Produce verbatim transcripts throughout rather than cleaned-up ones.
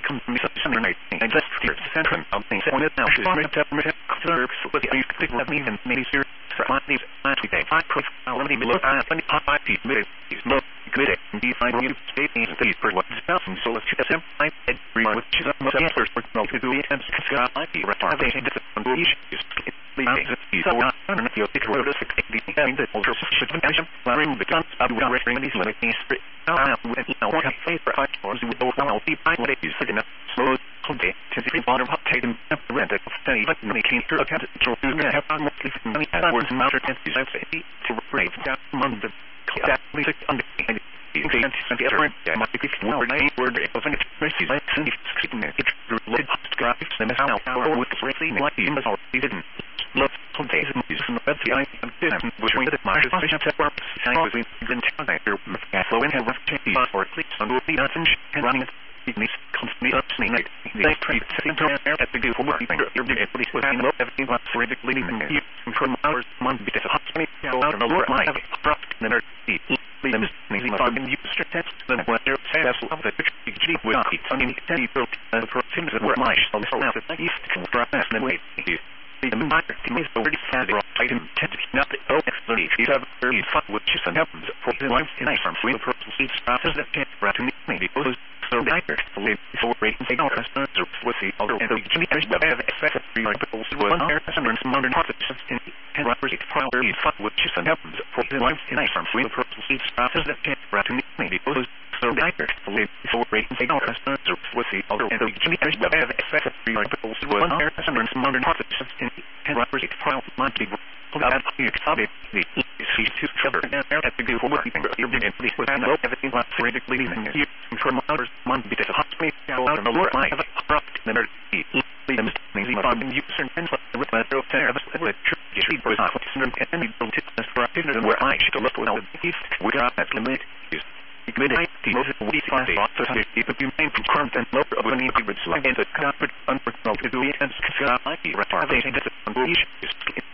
come from such a night, and just here, center of things that wanted now, she's on it, consider, with the people of me and many serious, my these, my two days, I profile, let me look at twenty five feet, minutes, look, good, and be fine, you stay in the for what is thousand, so let's just have I had remark with she's a most answers for no to do it, and Scott, I be retardation, different issues, these are not, I don't know if you'll take a road of the having the ultra should have wearing the guns, I would not restrain these limits, now I have, you know, what I say for high scores, with the one I'll be by what it is, sitting up, slow, okay, to the bottom of taken up the rent, study, but money came through account, to have on mostly money, and words and outer tenses, I say, to brave down among the that we took under the and the other, I might be well, I word of an expression, I send it, it's related to graphics, and how our with the racing, like the images already didn't. Love contains movies from the web, the I am dinner, which we did my position to work, I was in the town, I hear, flow in, have rough changes, or at least under the nuts and running it. These constantly up to me, they treat the same time at the good work, you're being able to put in everything about theoretically, you from hours, month, because of hospital, out of the Lord, my abrupt, and their feet. Them is easy, but I'm used to test them when they're successful of the picture, with it, I mean, ten people, and for things that were my, so this around the east, can drop fast and wait. The minor team is already sad, I intended not the old explanation, you have early fun, which is an happens for the life in I from swing for the process that can't rat to me, maybe those. So the actors live before rating take our customers or with the other and the Jimmy Harris web have excessive free articles to one hundred customers modern processes in ten represent trial early fun which is an happens for the life in I from swing for the process that can't rat to me, maybe those. So the actors live before rating take our customers or with the other and the Jimmy Harris web have excessive free articles to one hundred customers modern processes in ten represent trial monthly. Out here, Sabi, the C two cover, and there at the good for working, you're being pleased with that. Everything was theoretically leaving here from others, month because of hospital, out of the Lord, I have a corrupt, never eat. Them things you find you certain with my throat there, but with church, you was not and any business for activity where I should look without the east, we got that limit. Midnight, the most of the five so if you name from current and lower of any of the like the carpet, unfortunate to do it, and Scott, I be retardation, this is issues.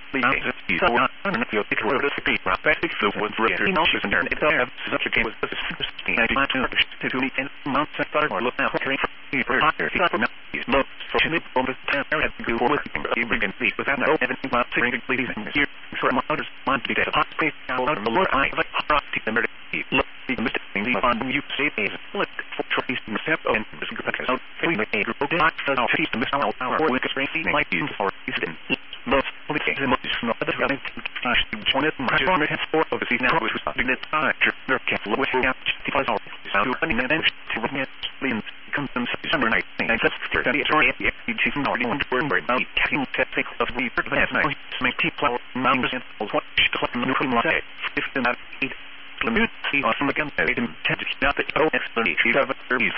So I don't know if you'll take a road of the people, basic flu was written in all shoes and there, if I have such a game with this sixteen, I might have to do it in months and start or look now, caring for you for higher, he's not these low, so she needs on the town, there has to go with you, bring and speak without no everything about sitting ladies in here, for my others, want to be dead of hot space, out of the Lord, I have a hot to the murder, look, the mistake, the fun, you say, look, for choice, and step, and this is because out, we may a group of not, so I'll teach the miss out, our work is racing, like you, or is it in most of the cases, most of the other flash, one is my farmer has four of the season now, which was something that I they're careful with your justifies all sound to running and to run it, leans, comes from summer night, and that's for the story at the F P G already want to worry about taking testing of the advanced night, to make people numbers and what she got from the new from last day, if they're not eight. Lemut, see, awesome again, I didn't tend to not the old explanation, you have a thirty